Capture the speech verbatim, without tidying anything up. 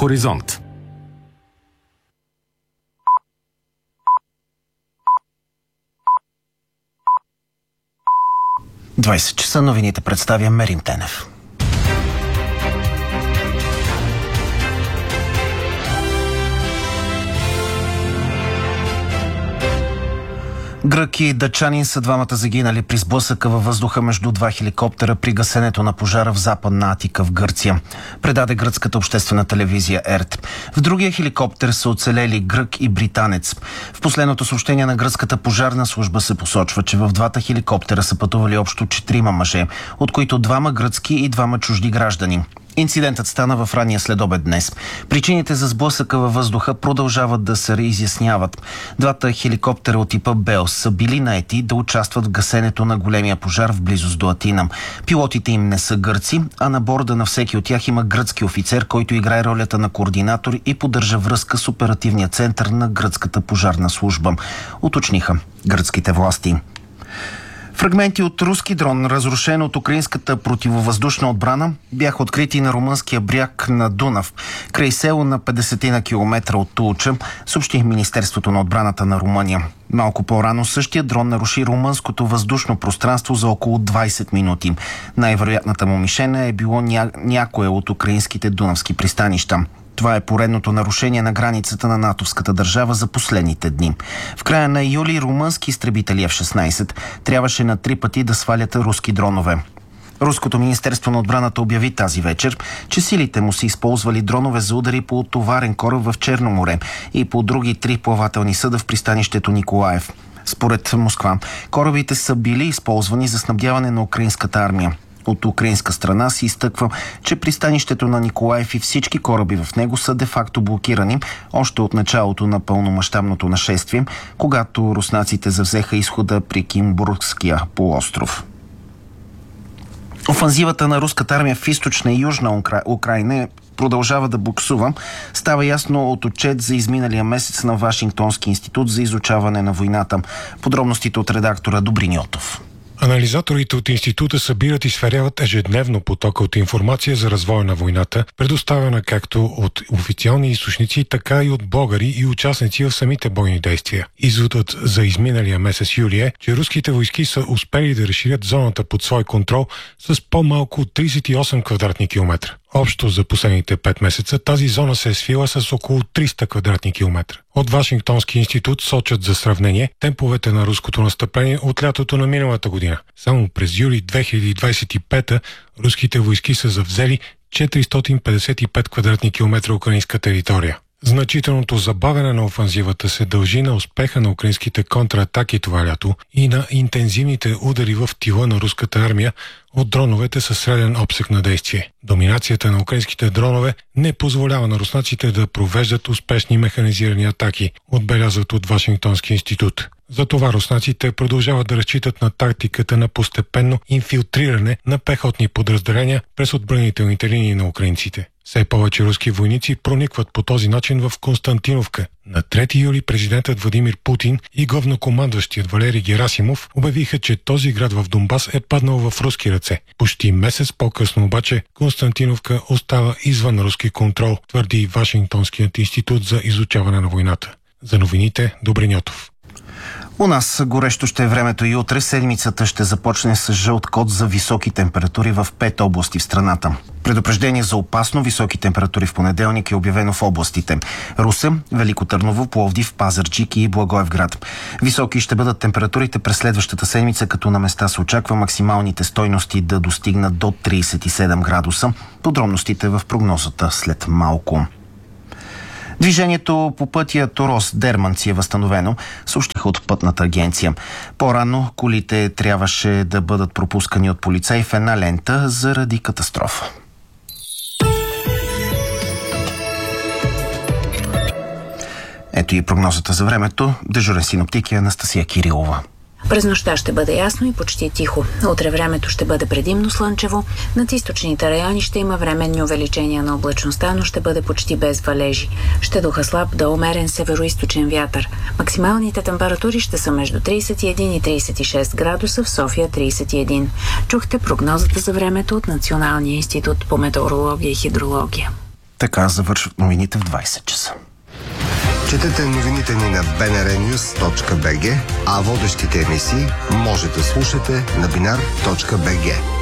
Хоризонт. двайсет часа новините представя Мерим Тенев. Грък и дъчанин са двамата загинали при сблъсъка във въздуха между два хеликоптера при гасенето на пожара в Западна Атика в Гърция, предаде гръцката обществена телевизия ЕРТ. В другия хеликоптер са оцелели грък и британец. В последното съобщение на гръцката пожарна служба се посочва, че в двата хеликоптера са пътували общо четирима мъже, от които двама гръцки и двама чужди граждани. Инцидентът стана в ранния следобед днес. Причините за сблъсъка във въздуха продължават да се изясняват. Двата хеликоптера от типа Белс са били наети да участват в гасенето на големия пожар в близост до Атина. Пилотите им не са гърци, а на борда на всеки от тях има гръцки офицер, който играе ролята на координатор и поддържа връзка с оперативния център на гръцката пожарна служба, уточниха гръцките власти. Фрагменти от руски дрон, разрушен от украинската противовъздушна отбрана, бяха открити на румънския бряг на Дунав, край село на петдесет на километра от Тулча, съобщи Министерството на отбраната на Румъния. Малко по-рано същия дрон наруши румънското въздушно пространство за около двайсет минути. Най-вероятната му мишена е било ня... някое от украинските дунавски пристанища. Това е поредното нарушение на границата на натовската държава за последните дни. В края на юли румънски изтребители Еф шестнайсет трябваше на три пъти да свалят руски дронове. Руското министерство на отбраната обяви тази вечер, че силите му са използвали дронове за удари по товарен кораб в Черно море и по други три плавателни съда в пристанището Николаев. Според Москва, корабите са били използвани за снабдяване на украинската армия. От украинска страна се изтъква, че пристанището на Николаев и всички кораби в него са де-факто блокирани още от началото на пълномащабното нашествие, когато руснаците завзеха изхода при Кимбургския полуостров. Офанзивата на руската армия в източна и южна Укра... Украйна продължава да буксува. Става ясно от отчет за изминалия месец на Вашингтонски институт за изучаване на войната. Подробностите от редактора Добрин Йотов. Анализаторите от института събират и сверяват ежедневно потока от информация за развоя на войната, предоставена както от официални източници, така и от блогъри и участници в самите бойни действия. Изводът за изминалия месец юли е, че руските войски са успели да разширят зоната под свой контрол с по-малко от трийсет и осем квадратни километра. Общо за последните пет месеца тази зона се е свила с около триста квадратни километра. От Вашингтонски институт сочат за сравнение темповете на руското настъпление от лятото на миналата година. Само през юли две хиляди двайсет и пета руските войски са завзели четиристотин петдесет и пет квадратни километра украинска територия. Значителното забавяне на офанзивата се дължи на успеха на украинските контратаки това лято и на интензивните удари в тила на руската армия от дроновете със среден обсег на действие. Доминацията на украинските дронове не позволява на руснаците да провеждат успешни механизирани атаки, отбелязват от Вашингтонски институт. Затова руснаците продължават да разчитат на тактиката на постепенно инфилтриране на пехотни подразделения през отбранителните линии на украинците. Все повече руски войници проникват по този начин в Константиновка. На трети юли президентът Владимир Путин и главнокомандващият Валерий Герасимов обявиха, че този град в Донбас е паднал в руски ръце. Почти месец по-късно обаче Константиновка остава извън руски контрол, твърди Вашингтонският институт за изучаване на войната. За новините Добрин Йотов. У нас горещо ще е времето и утре. Седмицата ще започне с жълт код за високи температури в пет области в страната. Предупреждение за опасно високи температури в понеделник е обявено в областите Русе, Велико Търново, Пловдив, Пазарджик и Благоевград. Високи ще бъдат температурите през следващата седмица, като на места се очаква максималните стойности да достигнат до трийсет и седем градуса. Подробностите в прогнозата след малко. Движението по пътя Торос-Дерманци е възстановено, съобщиха от пътната агенция. По-рано колите трябваше да бъдат пропускани от полицаи в една лента заради катастрофа. Ето и прогнозата за времето. Дежурен синоптик е Анастасия Кирилова. През нощта ще бъде ясно и почти тихо. Утре времето ще бъде предимно слънчево. Над източните райони ще има временни увеличения на облачността, но ще бъде почти без валежи. Ще духа слаб до умерен североизточен вятър. Максималните температури ще са между трийсет и един и трийсет и шест градуса, в София трийсет и един. Чухте прогнозата за времето от Националния институт по метеорология и хидрология. Така завършват новините в двайсет часа. Четете новините ни на би ен ар нюз точка би джи, а водещите емисии може да слушате на бинар точка би джи.